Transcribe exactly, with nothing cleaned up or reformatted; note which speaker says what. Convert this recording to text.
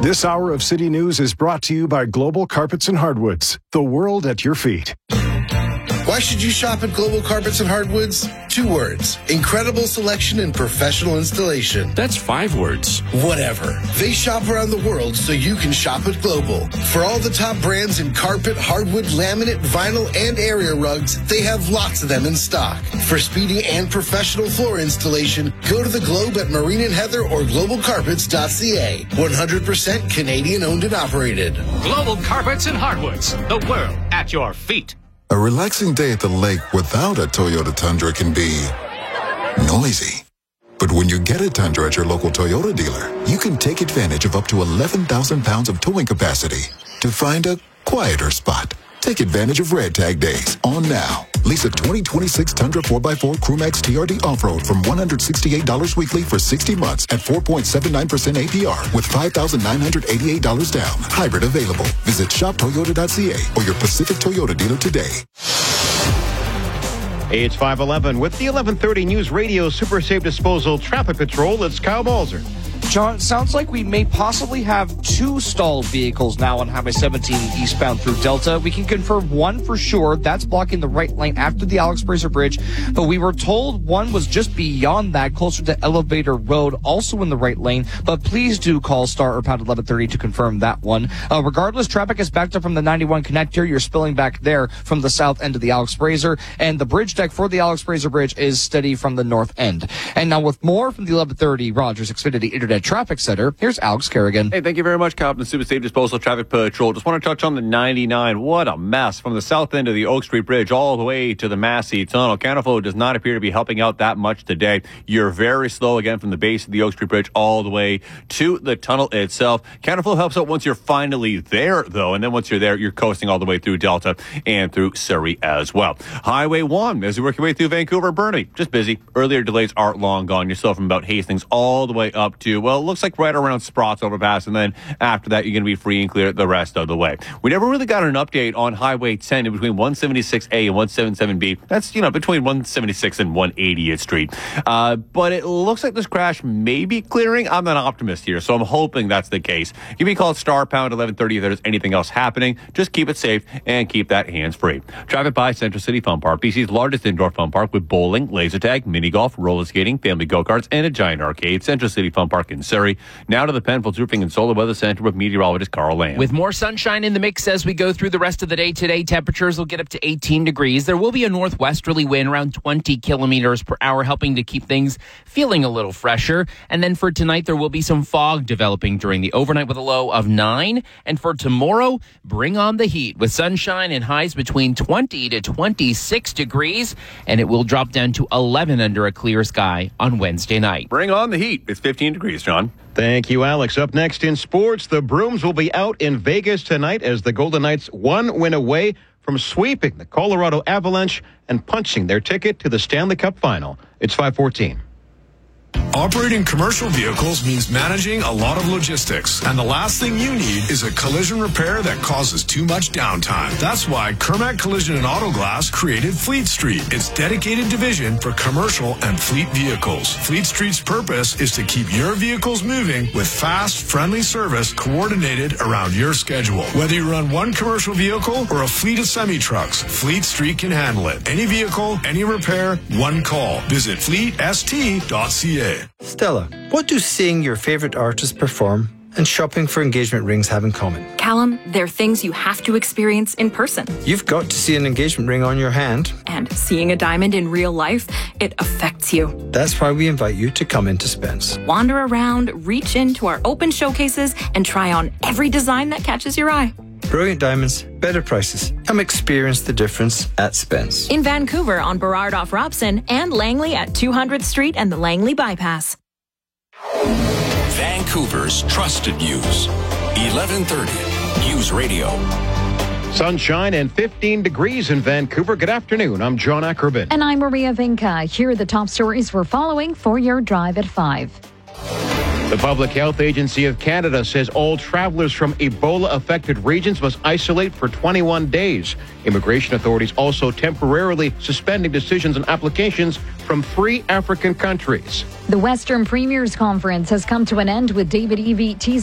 Speaker 1: This hour of City News is brought to you by Global Carpets and Hardwoods, the world at your feet.
Speaker 2: Why should you shop at Global Carpets and Hardwoods? Two words. Incredible selection and professional installation.
Speaker 3: That's five words.
Speaker 2: Whatever. They shop around the world so you can shop at Global. For all the top brands in carpet, hardwood, laminate, vinyl, and area rugs, they have lots of them in stock. For speedy and professional floor installation, go to the Globe at Marine and Heather or global carpets dot c a. one hundred percent Canadian owned and operated.
Speaker 4: Global Carpets and Hardwoods, the world at your feet.
Speaker 5: A relaxing day at the lake without a Toyota Tundra can be noisy. But when you get a Tundra at your local Toyota dealer, you can take advantage of up to eleven thousand pounds of towing capacity to find a quieter spot. Take advantage of Red Tag Days on now. Lease a twenty twenty-six Tundra four by four Crewmax T R D Off-Road from one hundred sixty-eight dollars weekly for sixty months at four point seven nine percent A P R with five thousand nine hundred eighty-eight dollars down. Hybrid available. Visit shop toyota dot c a or your Pacific Toyota dealer today.
Speaker 6: Hey, it's five eleven. With the eleven thirty News Radio Super Safe Disposal Traffic Patrol, it's Kyle Balzer.
Speaker 7: John, it sounds like we may possibly have two stalled vehicles now on Highway seventeen eastbound through Delta. We can confirm one for sure. That's blocking the right lane after the Alex Brazier Bridge. But we were told one was just beyond that, closer to Elevator Road, also in the right lane. But please do call star or pound eleven thirty to confirm that one. Uh, regardless, traffic is backed up from the ninety-one connector. You're spilling back there from the south end of the Alex Brazier. And the bridge deck for the Alex Brazier Bridge is steady from the north end. And now with more from the eleven thirty Rogers Xfinity Internet Traffic Center, here's Alex Kerrigan.
Speaker 8: Hey, thank you very much, Captain Super Safe Disposal Traffic Patrol. Just want to touch on the ninety-nine. What a mess from the south end of the Oak Street Bridge all the way to the Massey Tunnel. Counterflow does not appear to be helping out that much today. You're very slow again from the base of the Oak Street Bridge all the way to the tunnel itself. Counterflow helps out once you're finally there, though, and then once you're there, you're coasting all the way through Delta and through Surrey as well. Highway one, as you work your way through Vancouver, Burnaby, just busy. Earlier delays are long gone. You're still from about Hastings all the way up to, well, it looks like right around Sprott's overpass, and then after that, you're going to be free and clear the rest of the way. We never really got an update on Highway ten in between one seventy-six A and one seventy-seven B. That's, you know, between one seventy-six and one eightieth Street. Uh, but it looks like this crash may be clearing. I'm an optimist here, so I'm hoping that's the case. Give me a call at star pound eleven thirty if there's anything else happening. Just keep it safe and keep that hands-free. Traffic by Central City Fun Park, B C's largest indoor fun park with bowling, laser tag, mini golf, roller skating, family go-karts, and a giant arcade. Central City Fun Park in Surrey. Now to the Penfolds Roofing and Solar Weather Center with meteorologist Carl Lamb.
Speaker 9: With more sunshine in the mix as we go through the rest of the day today, temperatures will get up to eighteen degrees. There will be a northwesterly wind around twenty kilometers per hour, helping to keep things feeling a little fresher. And then for tonight, there will be some fog developing during the overnight with a low of nine. And for tomorrow, bring on the heat with sunshine and highs between twenty to twenty-six degrees. And it will drop down to eleven under a clear sky on Wednesday night.
Speaker 8: Bring on the heat. It's fifteen degrees, John.
Speaker 6: Thank you, Alex. Up next in sports, the Brooms will be out in Vegas tonight as the Golden Knights one win away from sweeping the Colorado Avalanche and punching their ticket to the Stanley Cup final. It's five fourteen.
Speaker 10: Operating commercial vehicles means managing a lot of logistics, and the last thing you need is a collision repair that causes too much downtime. That's why Kermac Collision and Auto Glass created Fleet Street, its dedicated division for commercial and fleet vehicles. Fleet Street's purpose is to keep your vehicles moving with fast, friendly service coordinated around your schedule. Whether you run one commercial vehicle or a fleet of semi-trucks, Fleet Street can handle it. Any vehicle, any repair, one call. Visit fleet s t dot c a.
Speaker 11: Stella, what do seeing your favorite artist perform and shopping for engagement rings have in common?
Speaker 12: Callum, they're things you have to experience in person.
Speaker 11: You've got to see an engagement ring on your hand.
Speaker 12: And seeing a diamond in real life, it affects you.
Speaker 11: That's why we invite you to come into Spence.
Speaker 12: Wander around, reach into our open showcases, and try on every design that catches your eye.
Speaker 11: Brilliant diamonds, better prices. Come experience the difference at Spence.
Speaker 12: In Vancouver on Burrard off Robson and Langley at two hundredth Street and the Langley Bypass.
Speaker 3: Vancouver's trusted news. eleven thirty News Radio.
Speaker 6: Sunshine and fifteen degrees in Vancouver. Good afternoon. I'm John Ackerman.
Speaker 13: And I'm Maria Vinca. Here are the top stories we're following for your drive at five.
Speaker 6: The Public Health Agency of Canada says all travelers from Ebola-affected regions must isolate for twenty-one days. Immigration authorities also temporarily suspending decisions and applications from three African countries.
Speaker 13: The Western Premiers Conference has come to an end with David Eby teasing